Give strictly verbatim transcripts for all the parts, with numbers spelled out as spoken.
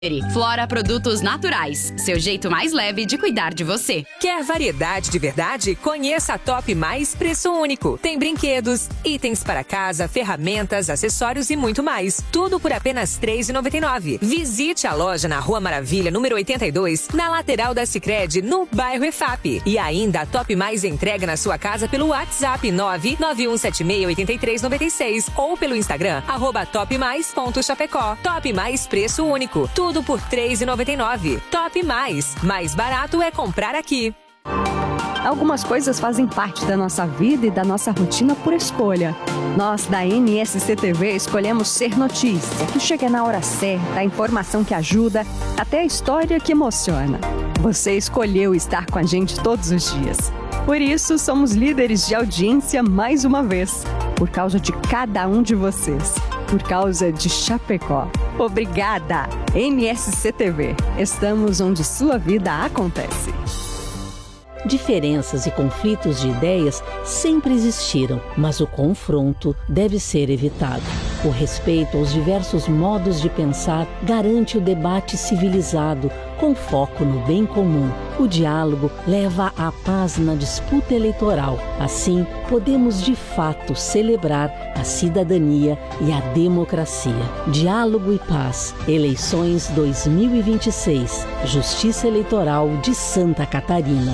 Flora Produtos Naturais, seu jeito mais leve de cuidar de você. Quer variedade de verdade? Conheça a Top Mais Preço Único. Tem brinquedos, itens para casa, ferramentas, acessórios e muito mais. Tudo por apenas três reais e noventa e nove centavos. Visite a loja na Rua Maravilha, número oitenta e dois, na lateral da Sicredi, no bairro E F A P. E ainda a Top Mais entrega na sua casa pelo WhatsApp nove nove um sete seis oito três nove seis ou pelo Instagram, arroba topmais.chapecó. Top Mais Preço Único. Tudo Tudo por três reais e noventa e nove centavos. Top Mais. Mais barato é comprar aqui. Algumas coisas fazem parte da nossa vida e da nossa rotina por escolha. Nós, da N S C T V, escolhemos ser notícia, que chega na hora certa, a informação que ajuda, até a história que emociona. Você escolheu estar com a gente todos os dias. Por isso, somos líderes de audiência mais uma vez. Por causa de cada um de vocês. Por causa de Chapecó. Obrigada, N S C T V. Estamos onde sua vida acontece. Diferenças e conflitos de ideias sempre existiram, mas o confronto deve ser evitado. O respeito aos diversos modos de pensar garante o debate civilizado, com foco no bem comum. O diálogo leva à paz na disputa eleitoral. Assim, podemos de fato celebrar a cidadania e a democracia. Diálogo e paz. Eleições dois mil e vinte e seis. Justiça Eleitoral de Santa Catarina.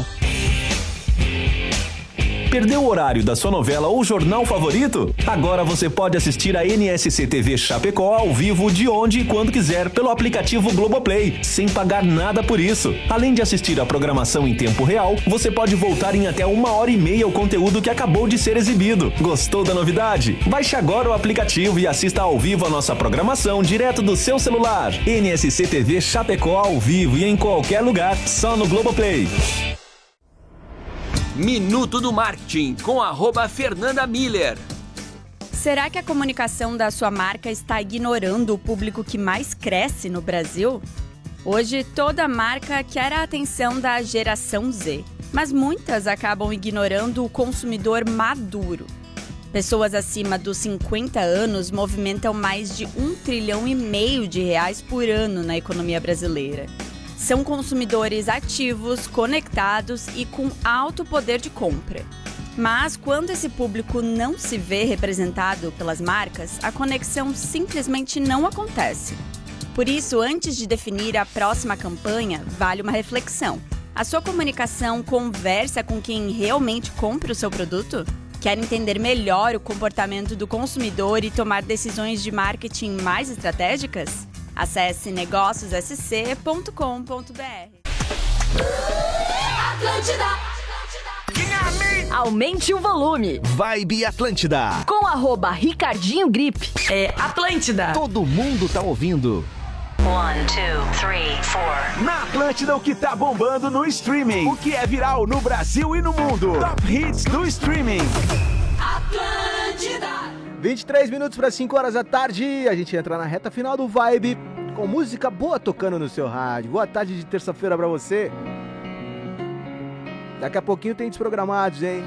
Perdeu o horário da sua novela ou jornal favorito? Agora você pode assistir a N S C T V Chapecó ao vivo de onde e quando quiser pelo aplicativo Globoplay, sem pagar nada por isso. Além de assistir a programação em tempo real, você pode voltar em até uma hora e meia ao conteúdo que acabou de ser exibido. Gostou da novidade? Baixe agora o aplicativo e assista ao vivo a nossa programação direto do seu celular. N S C T V Chapecó ao vivo e em qualquer lugar, só no Globoplay. Minuto do Marketing, com arroba Fernanda Miller. Será que a comunicação da sua marca está ignorando o público que mais cresce no Brasil? Hoje, toda marca quer a atenção da geração Z, mas muitas acabam ignorando o consumidor maduro. Pessoas acima dos cinquenta anos movimentam mais de um trilhão e meio de reais por ano na economia brasileira. São consumidores ativos, conectados e com alto poder de compra. Mas quando esse público não se vê representado pelas marcas, a conexão simplesmente não acontece. Por isso, antes de definir a próxima campanha, vale uma reflexão. A sua comunicação conversa com quem realmente compra o seu produto? Quer entender melhor o comportamento do consumidor e tomar decisões de marketing mais estratégicas? Acesse negócios s c ponto com ponto b r. Aumente o volume. Vibe Atlântida. Com arroba Ricardinho Grip. É Atlântida. Todo mundo tá ouvindo. One, two, three, four. Na Atlântida, o que tá bombando no streaming. O que é viral no Brasil e no mundo. Top Hits do streaming. Atlântida. vinte e três minutos para cinco horas da tarde, a gente entra na reta final do Vibe, com música boa tocando no seu rádio. Boa tarde de terça-feira para você. Daqui a pouquinho tem Desprogramados, hein?